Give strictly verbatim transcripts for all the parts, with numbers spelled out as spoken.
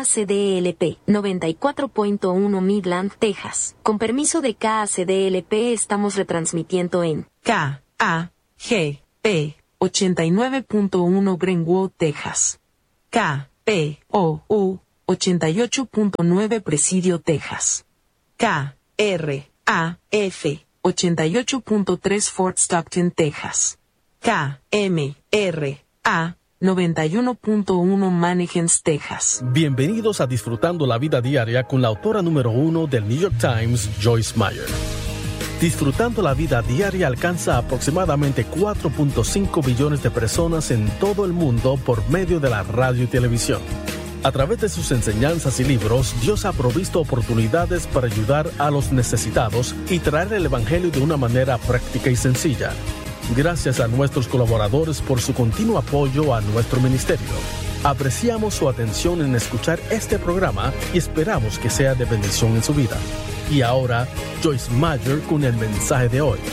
K C D L P, noventa y cuatro punto uno Midland, Texas. Con permiso de K C D L P estamos retransmitiendo en K A G P ochenta y nueve punto uno Greenwood, Texas. K P O U ochenta y ocho punto nueve Presidio, Texas. K R A F ochenta y ocho punto tres Fort Stockton, Texas. K M R A noventa y uno punto uno Mannequins, Texas. Bienvenidos a Disfrutando la Vida Diaria con la autora número uno del New York Times, Joyce Meyer. Disfrutando la Vida Diaria alcanza aproximadamente cuatro punto cinco billones de personas en todo el mundo por medio de la radio y televisión. A través de sus enseñanzas y libros, Dios ha provisto oportunidades para ayudar a los necesitados y traer el Evangelio de una manera práctica y sencilla. Gracias a nuestros colaboradores por su continuo apoyo a nuestro ministerio. Apreciamos su atención en escuchar este programa y esperamos que sea de bendición en su vida. Y ahora, Joyce Meyer con el mensaje de hoy.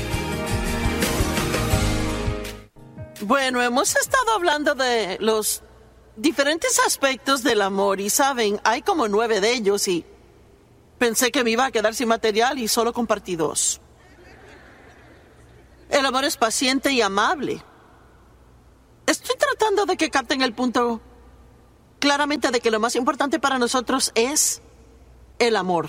Bueno, hemos estado hablando de los diferentes aspectos del amor y saben, hay como nueve de ellos y pensé que me iba a quedar sin material y solo compartí dos. El amor es paciente y amable. Estoy tratando de que capten el punto claramente de que lo más importante para nosotros es el amor.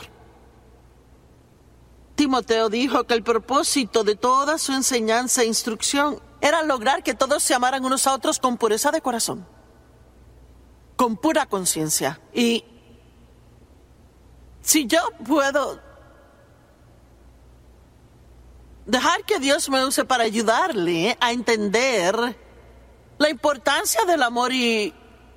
Timoteo dijo que el propósito de toda su enseñanza e instrucción era lograr que todos se amaran unos a otros con pureza de corazón, con pura conciencia. Y si yo puedo dejar que Dios me use para ayudarle a entender la importancia del amor y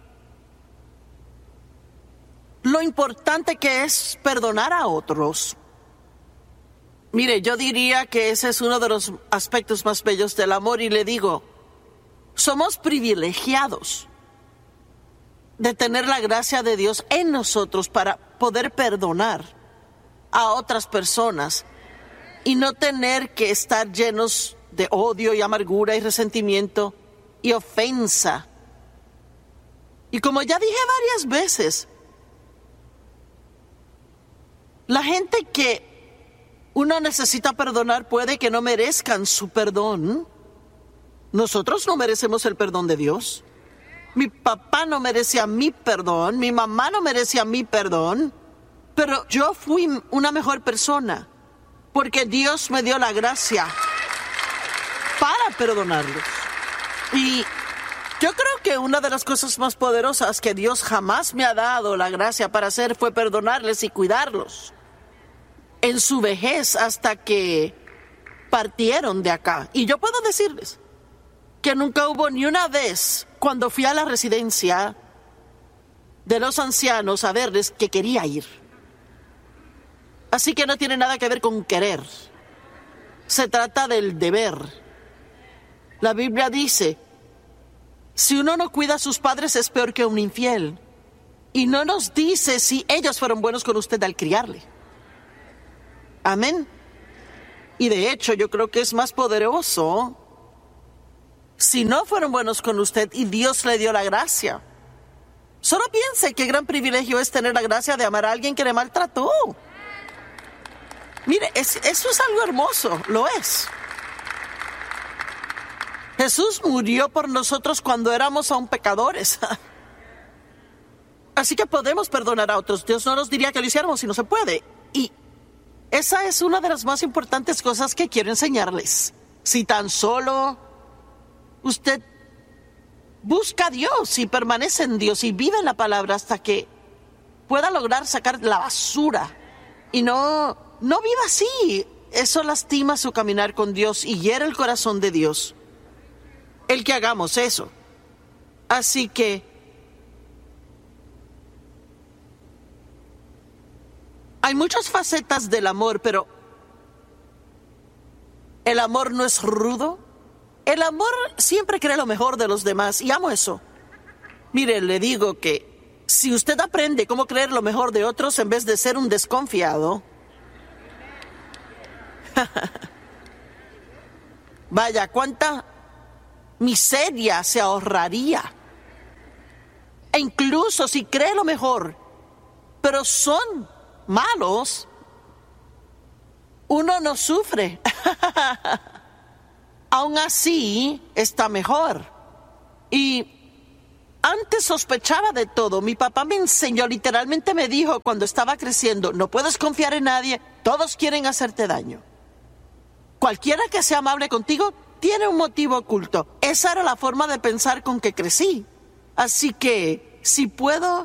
lo importante que es perdonar a otros. Mire, yo diría que ese es uno de los aspectos más bellos del amor y le digo, somos privilegiados de tener la gracia de Dios en nosotros para poder perdonar a otras personas y no tener que estar llenos de odio y amargura y resentimiento y ofensa. Y como ya dije varias veces, la gente que uno necesita perdonar puede que no merezcan su perdón. Nosotros no merecemos el perdón de Dios. Mi papá no merecía mi perdón, mi mamá no merecía mi perdón, pero yo fui una mejor persona porque Dios me dio la gracia para perdonarlos. Y yo creo que una de las cosas más poderosas que Dios jamás me ha dado la gracia para hacer fue perdonarles y cuidarlos en su vejez hasta que partieron de acá. Y yo puedo decirles que nunca hubo ni una vez cuando fui a la residencia de los ancianos a verles que quería ir. Así que no tiene nada que ver con querer. Se trata del deber. La Biblia dice, si uno no cuida a sus padres es peor que un infiel. Y no nos dice si ellos fueron buenos con usted al criarle. Amén. Y de hecho yo creo que es más poderoso si no fueron buenos con usted y Dios le dio la gracia. Solo piense qué gran privilegio es tener la gracia de amar a alguien que le maltrató. Mire, es, eso es algo hermoso, lo es. Jesús murió por nosotros cuando éramos aún pecadores. Así que podemos perdonar a otros. Dios no nos diría que lo hiciéramos si no se puede. Y esa es una de las más importantes cosas que quiero enseñarles. Si tan solo usted busca a Dios y permanece en Dios y vive en la palabra hasta que pueda lograr sacar la basura y no, no viva así. Eso lastima su caminar con Dios y hiere el corazón de Dios el que hagamos eso. Así que hay muchas facetas del amor, pero el amor no es rudo. El amor siempre cree lo mejor de los demás y amo eso. Mire, le digo que si usted aprende cómo creer lo mejor de otros en vez de ser un desconfiado, vaya, cuánta miseria se ahorraría. E incluso si cree lo mejor, pero son malos, uno no sufre. Aún así, está mejor. Y antes sospechaba de todo. Mi papá me enseñó, literalmente me dijo cuando estaba creciendo, no puedes confiar en nadie, todos quieren hacerte daño. Cualquiera que sea amable contigo tiene un motivo oculto. Esa era la forma de pensar con que crecí. Así que, si puedo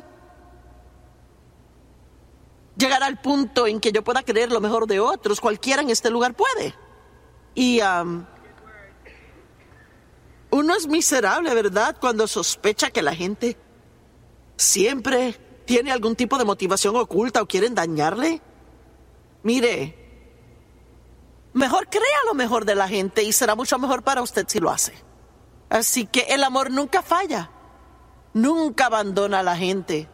llegar al punto en que yo pueda creer lo mejor de otros, cualquiera en este lugar puede. Y um, uno es miserable, ¿verdad?, cuando sospecha que la gente siempre tiene algún tipo de motivación oculta o quieren dañarle. Mire, mejor crea lo mejor de la gente y será mucho mejor para usted si lo hace. Así que el amor nunca falla, nunca abandona a la gente.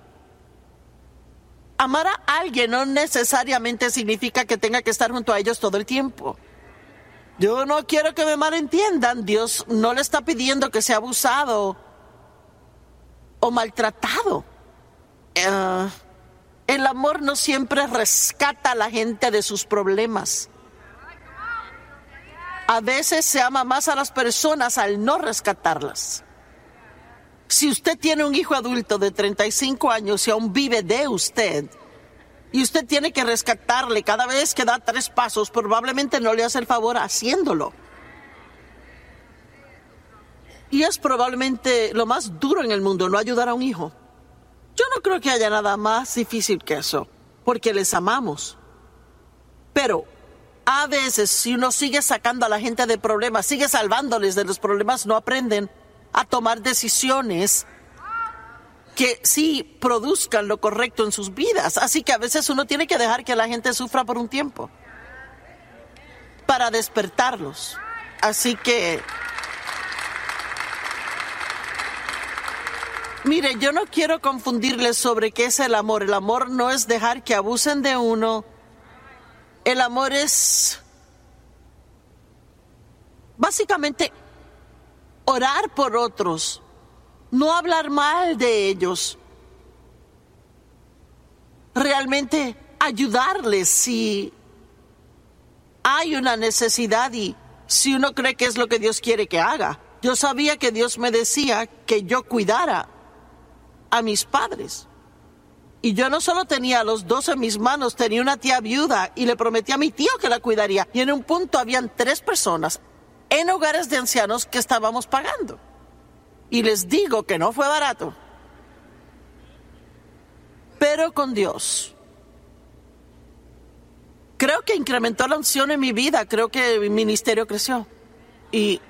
Amar a alguien no necesariamente significa que tenga que estar junto a ellos todo el tiempo. Yo no quiero que me malentiendan. Dios no le está pidiendo que sea abusado o maltratado. Uh, el amor no siempre rescata a la gente de sus problemas. A veces se ama más a las personas al no rescatarlas. Si usted tiene un hijo adulto de treinta y cinco años y aún vive de usted, y usted tiene que rescatarle cada vez que da tres pasos, probablemente no le hace el favor haciéndolo. Y es probablemente lo más duro en el mundo, no ayudar a un hijo. Yo no creo que haya nada más difícil que eso, porque les amamos. Pero a veces, si uno sigue sacando a la gente de problemas, sigue salvándoles de los problemas, no aprenden a tomar decisiones que sí produzcan lo correcto en sus vidas. Así que a veces uno tiene que dejar que la gente sufra por un tiempo para despertarlos. Así que, mire, yo no quiero confundirles sobre qué es el amor. El amor no es dejar que abusen de uno. El amor es básicamente orar por otros, no hablar mal de ellos, realmente ayudarles si hay una necesidad y si uno cree que es lo que Dios quiere que haga. Yo sabía que Dios me decía que yo cuidara a mis padres. Y yo no solo tenía a los dos en mis manos, tenía una tía viuda y le prometí a mi tío que la cuidaría. Y en un punto habían tres personas en hogares de ancianos que estábamos pagando. Y les digo que no fue barato. Pero con Dios, creo que incrementó la unción en mi vida, creo que mi ministerio creció. Y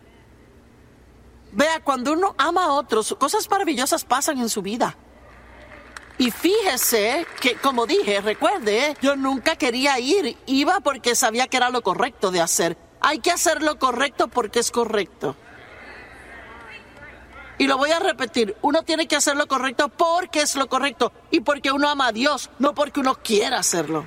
vea, cuando uno ama a otros, cosas maravillosas pasan en su vida. Y fíjese que, como dije, recuerde, yo nunca quería ir, iba porque sabía que era lo correcto de hacer. Hay que hacer lo correcto porque es correcto. Y lo voy a repetir, uno tiene que hacer lo correcto porque es lo correcto y porque uno ama a Dios, no porque uno quiera hacerlo.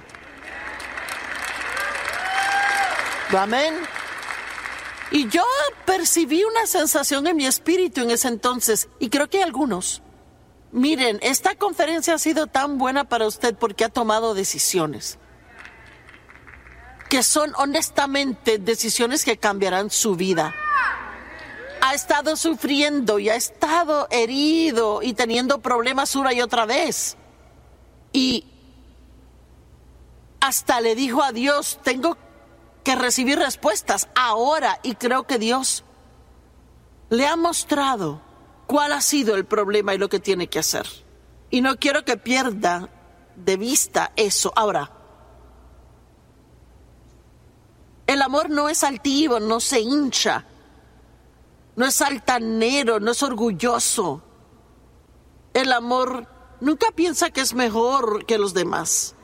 Amén. Y yo percibí una sensación en mi espíritu en ese entonces, y creo que hay algunos. Miren, esta conferencia ha sido tan buena para usted porque ha tomado decisiones que son honestamente decisiones que cambiarán su vida. Ha estado sufriendo y ha estado herido y teniendo problemas una y otra vez. Y hasta le dijo a Dios, tengo que recibir respuestas ahora. Y creo que Dios le ha mostrado cuál ha sido el problema y lo que tiene que hacer. Y no quiero que pierda de vista eso. Ahora, el amor no es altivo, no se hincha, no es altanero, no es orgulloso. El amor nunca piensa que es mejor que los demás.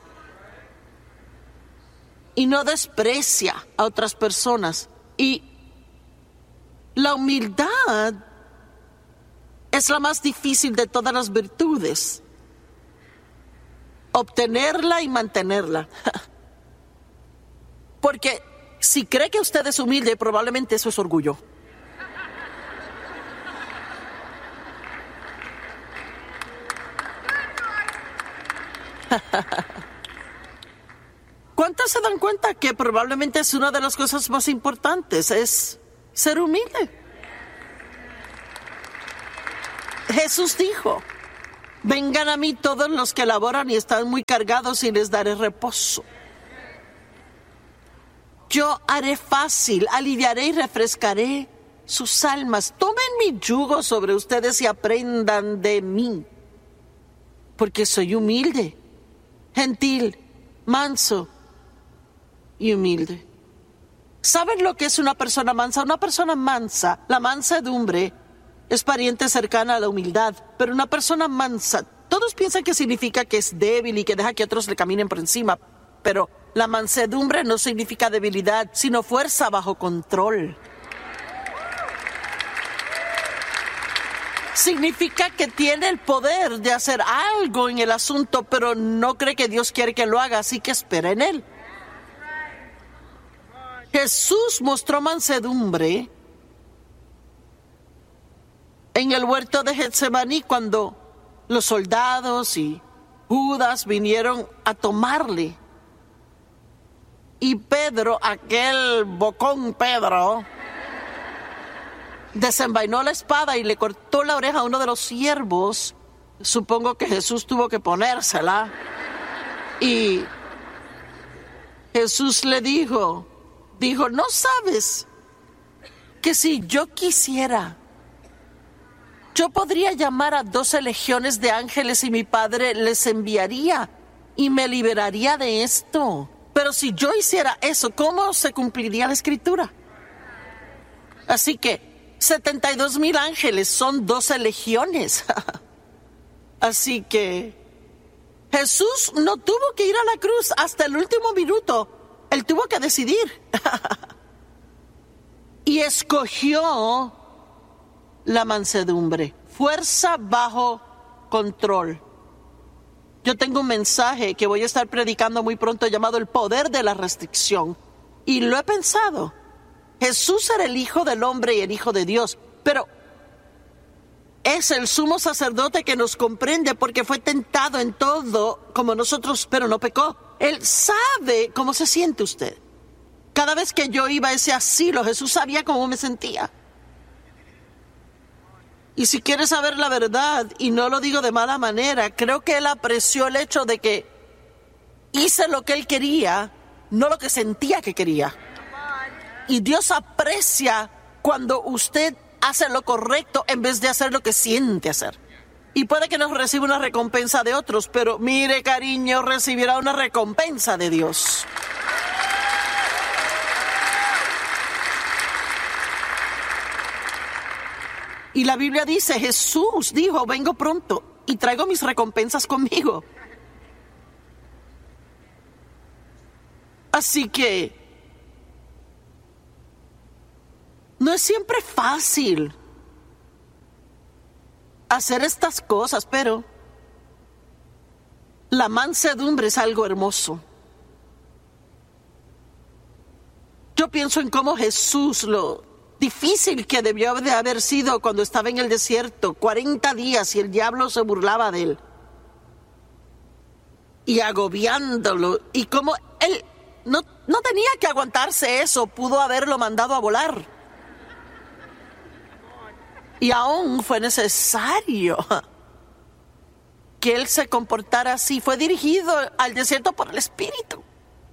Y no desprecia a otras personas. Y la humildad es la más difícil de todas las virtudes. Obtenerla y mantenerla. Porque si cree que usted es humilde, probablemente eso es orgullo. ¿Cuántos se dan cuenta que probablemente es una de las cosas más importantes? Es ser humilde. Jesús dijo, vengan a mí todos los que laboran y están muy cargados y les daré reposo. Yo haré fácil, aliviaré y refrescaré sus almas. Tomen mi yugo sobre ustedes y aprendan de mí, porque soy humilde, gentil, manso y humilde. ¿Saben lo que es una persona mansa? Una persona mansa, la mansedumbre, es pariente cercana a la humildad, pero una persona mansa, todos piensan que significa que es débil y que deja que otros le caminen por encima, pero la mansedumbre no significa debilidad, sino fuerza bajo control. Significa que tiene el poder de hacer algo en el asunto, pero no cree que Dios quiere que lo haga, así que espera en él. Jesús mostró mansedumbre en el huerto de Getsemaní cuando los soldados y Judas vinieron a tomarle. Y Pedro, aquel bocón Pedro, desenvainó la espada y le cortó la oreja a uno de los siervos. Supongo que Jesús tuvo que ponérsela. Y Jesús le dijo, dijo, ¿no sabes que si yo quisiera, yo podría llamar a doce legiones de ángeles y mi Padre les enviaría y me liberaría de esto? Pero si yo hiciera eso, ¿cómo se cumpliría la Escritura? Así que setenta y dos mil ángeles son doce legiones. Así que Jesús no tuvo que ir a la cruz hasta el último minuto. Él tuvo que decidir. Y escogió la mansedumbre, fuerza bajo control. Yo tengo un mensaje que voy a estar predicando muy pronto llamado El Poder de la Restricción. Y lo he pensado. Jesús era el Hijo del Hombre y el Hijo de Dios, pero es el sumo sacerdote que nos comprende porque fue tentado en todo como nosotros, pero no pecó. Él sabe cómo se siente usted. Cada vez que yo iba a ese asilo, Jesús sabía cómo me sentía. Y si quieres saber la verdad, y no lo digo de mala manera, creo que Él apreció el hecho de que hice lo que Él quería, no lo que sentía que quería. Y Dios aprecia cuando usted hace lo correcto en vez de hacer lo que siente hacer. Y puede que no reciba una recompensa de otros, pero mire, cariño, recibirá una recompensa de Dios. Y la Biblia dice, Jesús dijo, vengo pronto y traigo mis recompensas conmigo. Así que no es siempre fácil hacer estas cosas, pero la mansedumbre es algo hermoso. Yo pienso en cómo Jesús, lo difícil que debió de haber sido cuando estaba en el desierto, cuarenta días, y el diablo se burlaba de él. Y agobiándolo, y como él no, no tenía que aguantarse eso, pudo haberlo mandado a volar. Y aún fue necesario que él se comportara así. Fue dirigido al desierto por el Espíritu.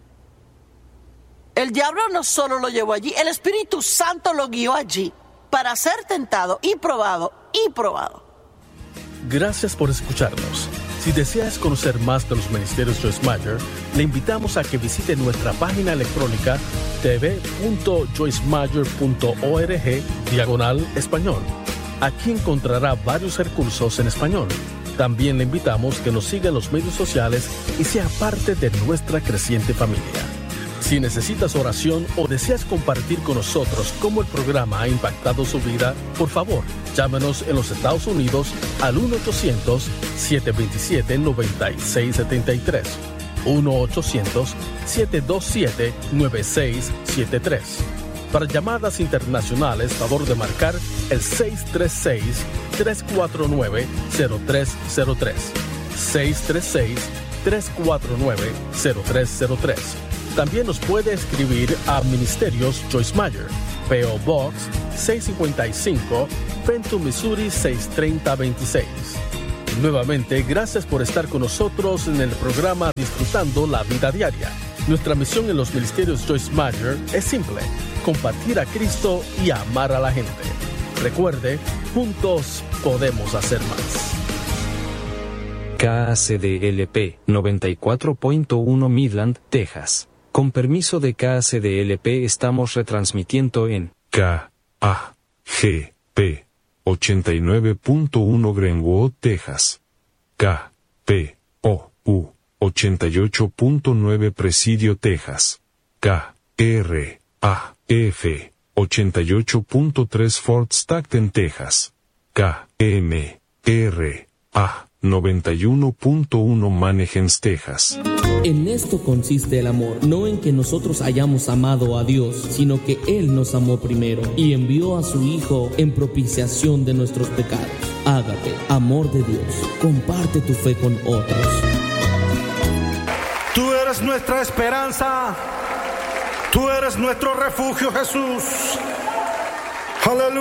El diablo no solo lo llevó allí, el Espíritu Santo lo guió allí para ser tentado y probado y probado. Gracias por escucharnos. Si deseas conocer más de los ministerios Joyce Meyer, le invitamos a que visite nuestra página electrónica t v punto joyce meyer punto org diagonal español. Aquí encontrará varios recursos en español. También le invitamos que nos siga en los medios sociales y sea parte de nuestra creciente familia. Si necesitas oración o deseas compartir con nosotros cómo el programa ha impactado su vida, por favor, llámenos en los Estados Unidos al uno ochocientos, siete dos siete, nueve seis siete tres, uno ochocientos, siete dos siete, nueve seis siete tres. Para llamadas internacionales, favor de marcar el seis tres seis, tres cuatro nueve, cero tres cero tres, seis tres seis, tres cuatro nueve, cero tres cero tres. También nos puede escribir a Ministerios Joyce Meyer, P O Box seiscientos cincuenta y cinco, Fenton, Missouri seis tres cero dos seis. Nuevamente, gracias por estar con nosotros en el programa Disfrutando la Vida Diaria. Nuestra misión en los Ministerios Joyce Meyer es simple: compartir a Cristo y amar a la gente. Recuerde, juntos podemos hacer más. K A C D L P noventa y cuatro punto uno Midland, Texas. Con permiso de K A C D L P estamos retransmitiendo en K A G P ochenta y nueve punto uno Greenwood, Texas. K P O U ochenta y ocho punto nueve Presidio, Texas. K R A F ochenta y ocho punto tres Fort Stockton, Texas. K M R A noventa y uno punto uno Manheim, Texas. En esto consiste el amor, no en que nosotros hayamos amado a Dios, sino que Él nos amó primero y envió a su Hijo en propiciación de nuestros pecados. Ágape, amor de Dios, comparte tu fe con otros. Tú eres nuestra esperanza, tú eres nuestro refugio, Jesús. Aleluya.